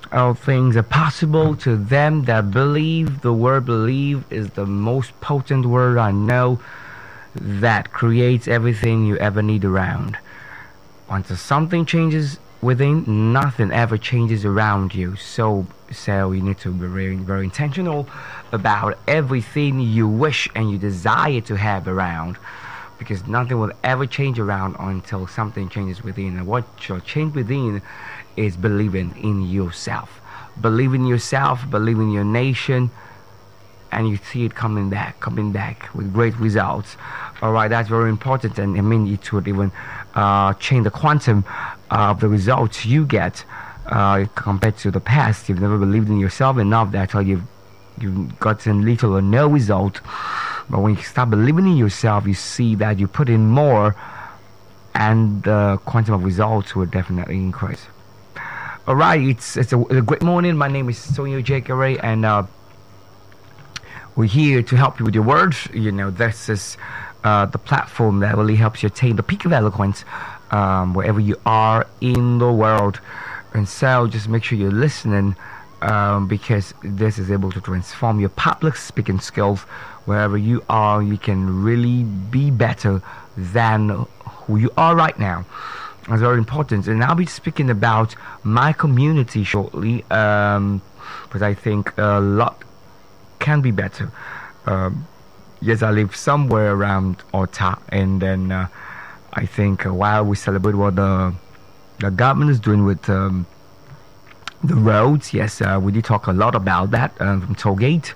All things are possible to them that believe. The word believe is the most potent word I know that creates everything you ever need around. Once something changes within, nothing ever changes around you. So you need to be very, very intentional about everything you wish and you desire to have around, because nothing will ever change around until something changes within. And what shall change within is believing in yourself. Believe in yourself, believe in your nation, and you see it coming back with great results. All right, that's very important, and I mean it would even change the quantum of the results you get compared to the past. You've never believed in yourself enough. That's why you've gotten little or no result. But when you start believing in yourself, you see that you put in more, and the quantum of results will definitely increase. All right, it's a great morning. My name is Sonio Jekere, and we're here to help you with your words. You know, this is the platform that really helps you attain the peak of eloquence wherever you are in the world. And so just make sure you're listening, because this is able to transform your public speaking skills. Wherever you are, you can really be better than who you are right now. That's very important. And I'll be speaking about my community shortly, because I think a lot can be better. Yes, I live somewhere around Ota, and then I think while we celebrate what the government is doing with the roads, yes, we did talk a lot about that, from tollgate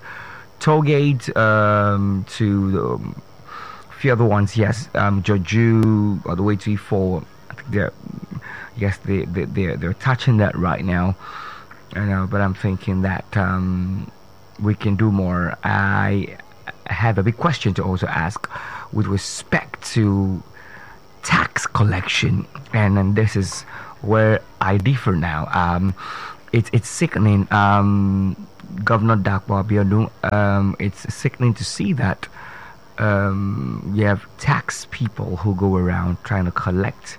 to a few other ones. Yes, Joju all the way to E4. I think they're touching that right now. But I'm thinking that we can do more. I have a big question to also ask with respect to tax collection, and this is where I differ now. It's sickening, Governor Dapo Abiodun. It's sickening to see that you have tax people who go around trying to collect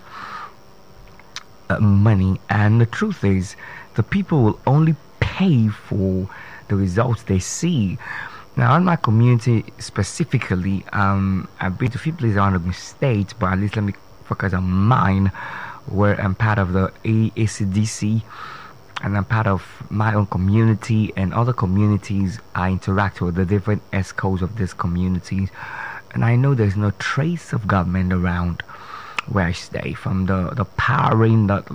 money, and the truth is the people will only pay for the results they see. Now, in my community specifically, I've been to a few places around the state, but at least let me focus on mine, where I'm part of the ACDC, and I'm part of my own community and other communities. I interact with the different ESCOs of these communities, and I know there's no trace of government around where I stay, from the powering of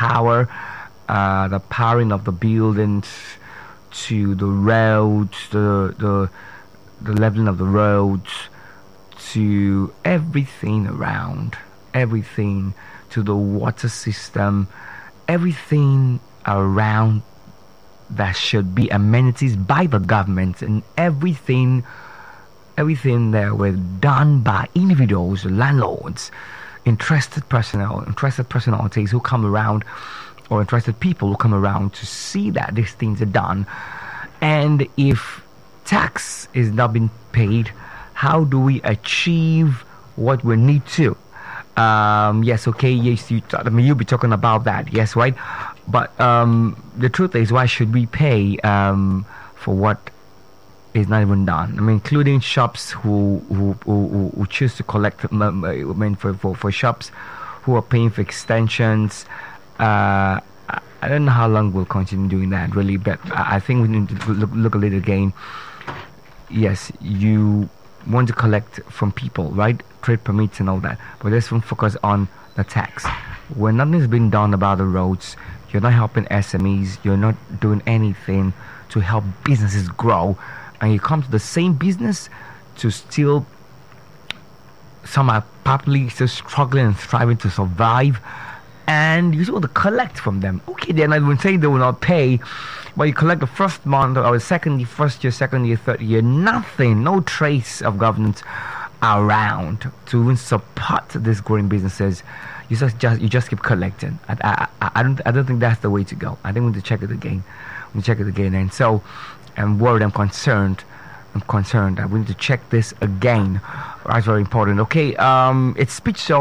the buildings, to the roads, the leveling of the roads, to everything around, everything, to the water system, everything around that should be amenities by the government, and everything that were done by individuals, landlords, interested personalities who come around, or interested people who come around to see that these things are done. And if tax is not being paid, how do we achieve what we need to? Yes, okay, yes, you'll be talking about that, yes, right? But the truth is, why should we pay for what is not even done? I mean, including shops who choose to collect, for shops who are paying for extensions. I don't know how long we'll continue doing that, really, but I think we need to look a little again. Yes, you want to collect from people, right? Trade permits and all that, but let's focus on the tax. When nothing's been done about the roads, you're not helping SMEs, you're not doing anything to help businesses grow, and you come to the same business to still, some are probably still struggling and striving to survive, and you want to collect from them. Okay, they're not even saying they will not pay, but you collect the first month or the first year, second year, third year, nothing, no trace of government around to even support these growing businesses. You just keep collecting. I don't think that's the way to go. I think we need to check it again. And so I'm worried, I'm concerned that we need to check this again. That's very important. Okay, it's Speech Zone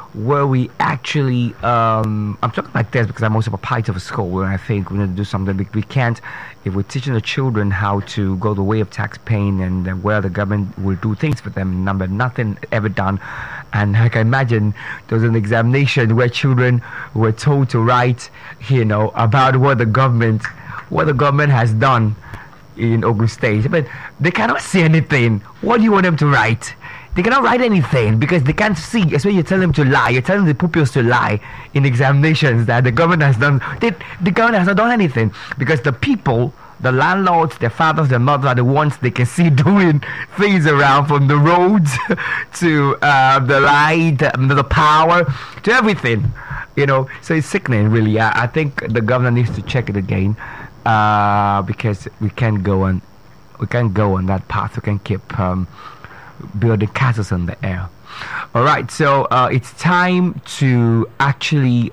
where we actually I'm talking like this because I'm also a part of a school, and I think we need to do something. We can't, if we're teaching the children how to go the way of tax paying and where the government will do things for them, number nothing ever done. And I can imagine there was an examination where children were told to write, about what the government has done in Ogun State, but they cannot see anything. What do you want them to write? They cannot write anything because they can't see. Especially you tell them to lie. You're telling the pupils to lie in examinations that the government has done. The government has not done anything because the people, the landlords, their fathers, their mothers are the ones they can see doing things around, from the roads to the light, the power, to everything. So it's sickening, really. I think the governor needs to check it again, because we can't go on that path. We can keep building castles in the air. All right, so it's time to actually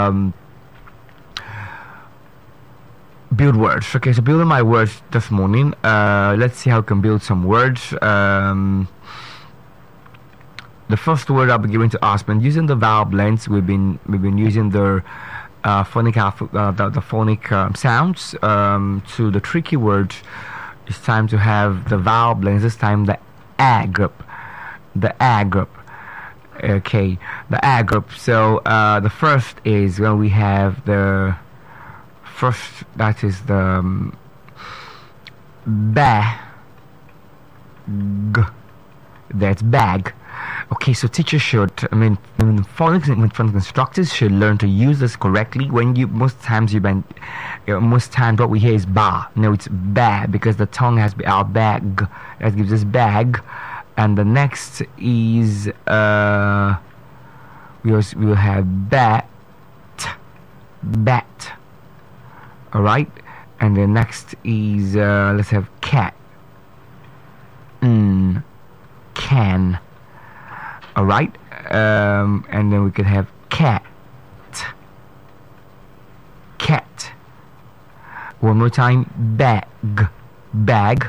build words. Okay, so building my words this morning. Let's see how I can build some words. The first word I'll be giving to Osman, using the vowel blends. We've been using the phonic sounds to the tricky words. It's time to have the vowel blends. This time the A group. Okay, the A group. So the first is when we have the first, that is the bag. That's bag. Okay, so teachers should, phonics instructors should learn to use this correctly. Most times what we hear is ba. No, it's ba, because the tongue has our bag. That gives us bag. And the next is we will have bat. All right, and the next is let's have cat. Can. All right, and then we could have cat. One more time, bag, bat.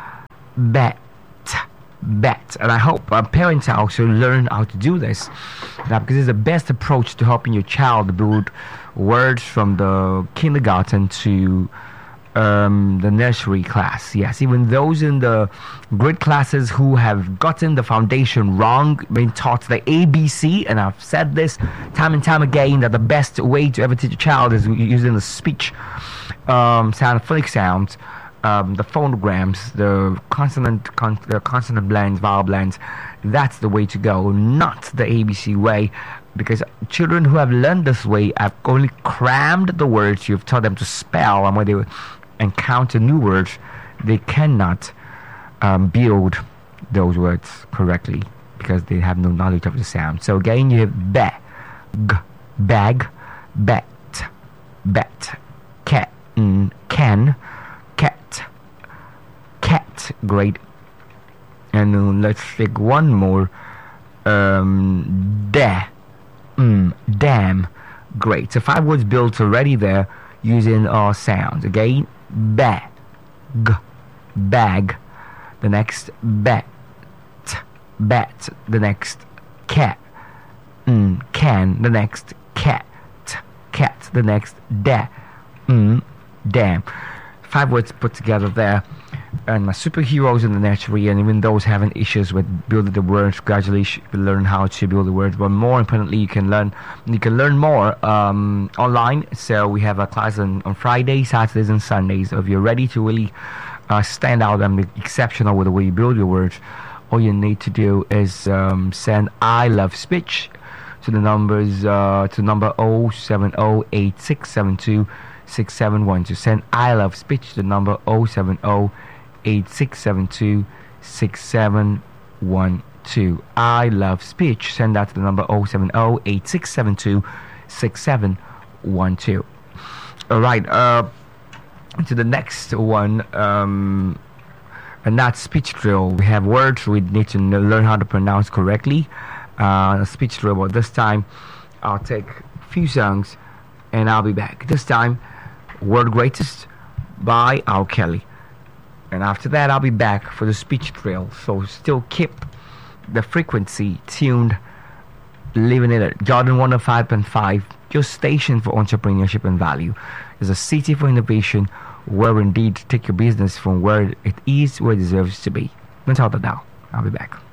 And I hope parents also learn how to do this, because it's the best approach to helping your child build words from the kindergarten to the nursery class. Yes, even those in the grade classes who have gotten the foundation wrong, being taught the ABC, and I've said this time and time again, that the best way to ever teach a child is using the speech phonic sounds, the phonograms, the consonant blends, vowel blends. That's the way to go, not the ABC way, because children who have learned this way have only crammed the words you've taught them to spell, and when they encounter new words, they cannot build those words correctly because they have no knowledge of the sound. So again, you have bag, bat, cat, can, cat. Great. And let's take one more. Damn. Great. So 5 words built already there using our sounds. Again, bag, the next bat, the next cat, can, the next cat, the next damn. 5 words put together there. And my superheroes in the nursery, and even those having issues with building the words, gradually learn how to build the words. But more importantly, you can learn more online. So we have a class on Fridays, Saturdays, and Sundays. So if you're ready to really stand out and be exceptional with the way you build your words, all you need to do is send "I love speech" to the number 07086726712. Send "I love speech" to the number 07086726712. I love speech. Send that to the number 07086726712. All right. To the next one, and that's speech drill. We have words we need to learn how to pronounce correctly. A speech drill. But this time, I'll take a few songs, and I'll be back. This time, World Greatest by R. Kelly. And after that, I'll be back for the speech drill. So still keep the frequency tuned Living it. Jordan 105.5, your station for entrepreneurship and value, is a city for innovation, where indeed take your business from where it is, where it deserves to be. Don't hold it down. I'll be back.